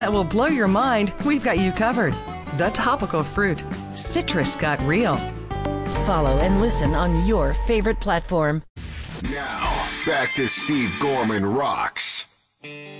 that will blow your mind, we've got you covered. The Topical Fruit. Citrus got real. Follow and listen on your favorite platform. Now, back to Steve Gorman Rocks.